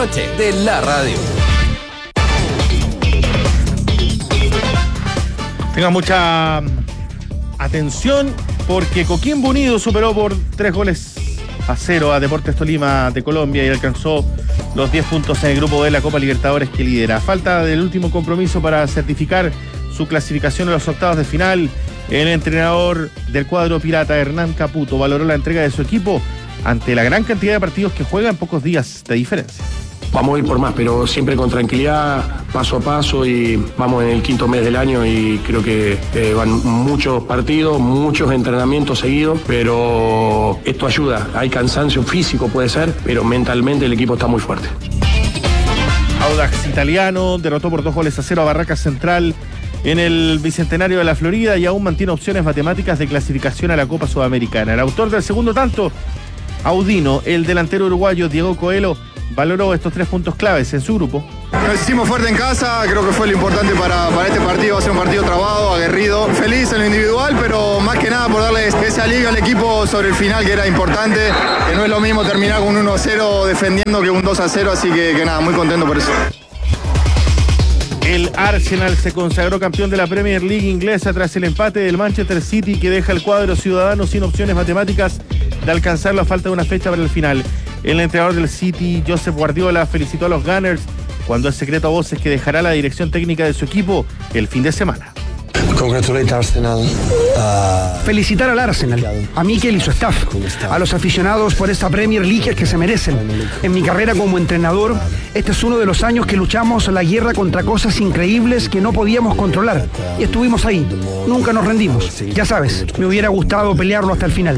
trasnoche de la radio. Tenga mucha atención porque Coquimbo Unido superó por 3-0 a Deportes Tolima de Colombia y alcanzó los 10 puntos en el grupo de la Copa Libertadores que lidera. Falta del último compromiso para certificar su clasificación a los octavos de final. El entrenador del cuadro pirata, Hernán Caputo, valoró la entrega de su equipo ante la gran cantidad de partidos que juega en pocos días de diferencia. Vamos a ir por más, pero siempre con tranquilidad, paso a paso, y vamos en el quinto mes del año y creo que van muchos partidos, muchos entrenamientos seguidos, pero esto ayuda. Hay cansancio físico, puede ser, pero mentalmente el equipo está muy fuerte. Audax Italiano derrotó por 2-0 a Barracas Central en el Bicentenario de la Florida y aún mantiene opciones matemáticas de clasificación a la Copa Sudamericana. El autor del segundo tanto, Audino, el delantero uruguayo Diego Coelho, valoró estos 3 puntos claves en su grupo. Nos hicimos fuerte en casa, creo que fue lo importante para este partido. Va a ser un partido trabado, aguerrido, feliz en lo individual, pero más que nada por darle ese alivio al equipo sobre el final, que era importante, que no es lo mismo terminar con un 1-0 defendiendo que un 2-0, así que nada, muy contento por eso. El Arsenal se consagró campeón de la Premier League inglesa tras el empate del Manchester City, que deja el cuadro ciudadano sin opciones matemáticas de alcanzarlo a falta de una fecha para el final. El entrenador del City, Josep Guardiola, felicitó a los Gunners cuando es secreto a voces que dejará la dirección técnica de su equipo el fin de semana. Felicitar al Arsenal, a Mikel y su staff, a los aficionados por esta Premier League que se merecen. En mi carrera como entrenador, este es uno de los años que luchamos la guerra contra cosas increíbles que no podíamos controlar. Y estuvimos ahí, nunca nos rendimos. Ya sabes, me hubiera gustado pelearlo hasta el final.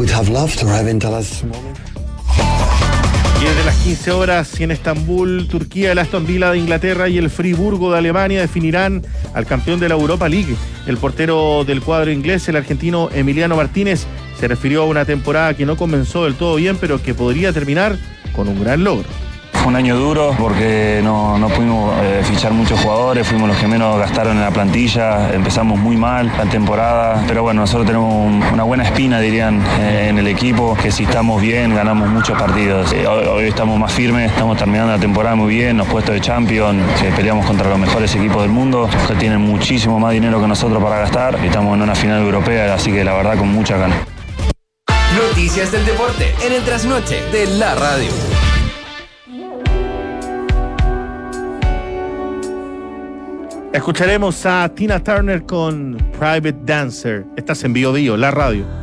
Y desde las 15 horas y en Estambul, Turquía, el Aston Villa de Inglaterra y el Friburgo de Alemania definirán al campeón de la Europa League. El portero del cuadro inglés, el argentino Emiliano Martínez, se refirió a una temporada que no comenzó del todo bien, pero que podría terminar con un gran logro. Fue un año duro porque no pudimos fichar muchos jugadores, fuimos los que menos gastaron en la plantilla, empezamos muy mal la temporada, pero bueno, nosotros tenemos una buena espina, dirían, en el equipo, que si estamos bien, ganamos muchos partidos. Hoy estamos más firmes, estamos terminando la temporada muy bien, los puestos de Champions, que peleamos contra los mejores equipos del mundo, que tienen muchísimo más dinero que nosotros para gastar, y estamos en una final europea, así que la verdad con mucha ganas. Noticias del deporte en el trasnoche de la radio. Escucharemos a Tina Turner con Private Dancer. Estás en Bio Bio, la radio.